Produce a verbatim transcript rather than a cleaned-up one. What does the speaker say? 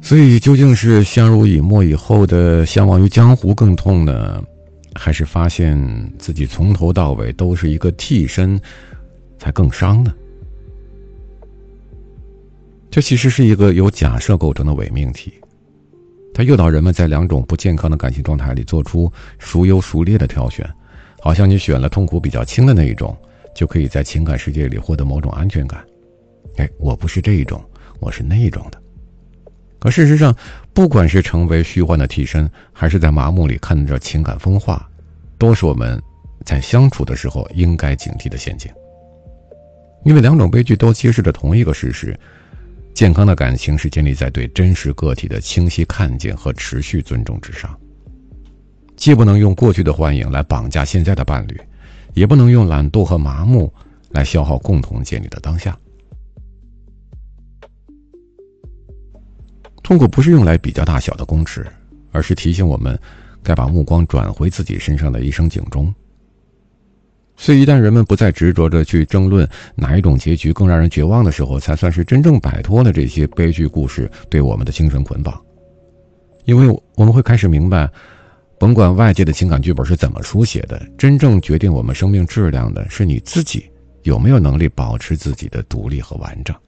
所以究竟是相濡以沫以后的相忘于江湖更痛呢，还是发现自己从头到尾都是一个替身才更伤呢？这其实是一个由假设构成的伪命题，它诱导人们在两种不健康的感情状态里做出孰优孰劣的挑选，好像你选了痛苦比较轻的那一种，就可以在情感世界里获得某种安全感。哎，我不是这一种，我是那一种的。可事实上，不管是成为虚幻的替身，还是在麻木里看着情感风化，都是我们在相处的时候应该警惕的陷阱。因为两种悲剧都揭示着同一个事实：健康的感情是建立在对真实个体的清晰看见和持续尊重之上，既不能用过去的幻影来绑架现在的伴侣，也不能用懒惰和麻木来消耗共同建立的当下。痛苦不是用来比较大小的公尺，而是提醒我们该把目光转回自己身上的一声警钟。所以一旦人们不再执着着去争论哪一种结局更让人绝望的时候，才算是真正摆脱了这些悲剧故事对我们的精神捆绑。因为我们会开始明白，甭管外界的情感剧本是怎么书写的，真正决定我们生命质量的是你自己有没有能力保持自己的独立和完整。